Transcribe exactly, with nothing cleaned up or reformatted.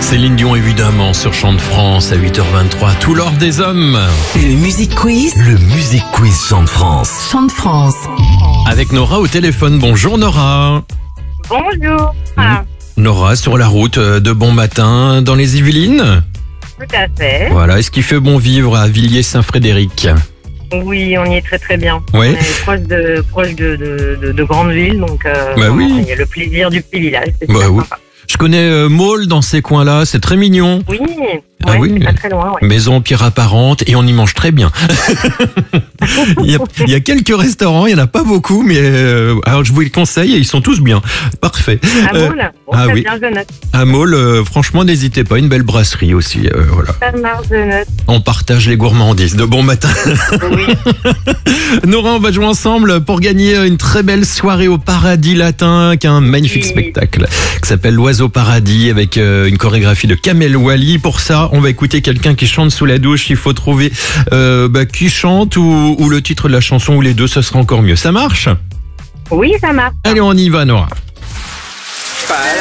Céline Dion évidemment sur Chant de France à huit heures vingt-trois, tout l'or des hommes. Le Music Quiz. Le Music Quiz Chant de France. Chant de France. Avec Nora au téléphone. Bonjour Nora. Bonjour. Ah, Nora sur la route de Bon Matin dans les Yvelines. tout à fait. Voilà, est-ce qu'il fait bon vivre à Villiers-Saint-Frédéric? Oui, on y est très très bien. Ouais. On est proche de proche de, de, de, de grandes villes, donc euh, Bah oui. il y a le plaisir du petit village. C'est Bah super oui. sympa. Je connais euh, Maule dans ces coins-là, c'est très mignon. Oui, Ah ouais, oui. c'est pas très loin. Ouais. Maison pierre apparente et on y mange très bien. il, y a, il y a quelques restaurants, il n'y en a pas beaucoup, mais euh, alors je vous les conseille et ils sont tous bien. Parfait. À Euh, Maule, bon, ah très oui. bien, je note. à Maule, euh, franchement, n'hésitez pas, une belle brasserie aussi. euh, voilà. Ça marche, je note. On partage les gourmandises de Bon Matin. Oui. Nora, on va jouer ensemble pour gagner une très belle soirée au Paradis Latin, qui a un magnifique Oui. spectacle qui s'appelle l'Oiseau Paradis avec euh, une chorégraphie de Kamel Wally. Pour ça, on va écouter quelqu'un qui chante sous la douche. Il faut trouver euh, bah, qui chante ou, ou le titre de la chanson ou les deux, ça sera encore mieux. Ça marche? Oui, ça marche. Allez, on y va, Nora.